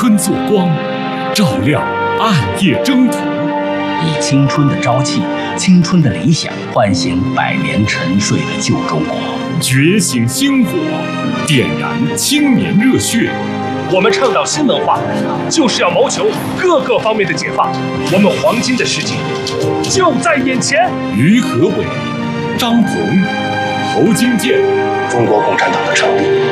春作光，照亮暗夜征途。 以青春的朝气、青春的理想，唤醒百年沉睡的旧中国。 觉醒星火，点燃青年热血。 我们倡导新文化，就是要谋求各个方面的解放。我们黄金的世界就在眼前。 于和伟、张鹏、侯金健， 中国共产党的成立